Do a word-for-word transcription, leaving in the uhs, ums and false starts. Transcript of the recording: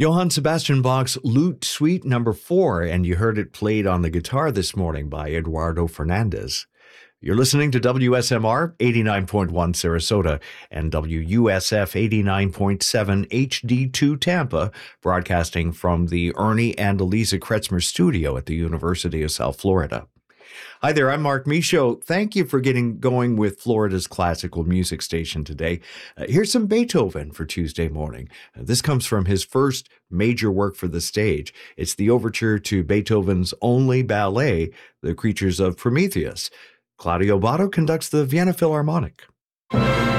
Johann Sebastian Bach's Lute Suite number four, and you heard it played on the guitar this morning by Eduardo Fernandez. You're listening to W S M R eighty-nine point one Sarasota and W U S F eighty-nine point seven H D two Tampa, broadcasting from the Ernie and Eliza Kretzmer studio at the University of South Florida. Hi there, I'm Mark Michaud. Thank you for getting going with Florida's classical music station today. Uh, here's some Beethoven for Tuesday morning. Uh, this comes from his first major work for the stage. It's the overture to Beethoven's only ballet, The Creatures of Prometheus. Claudio Botto conducts the Vienna Philharmonic.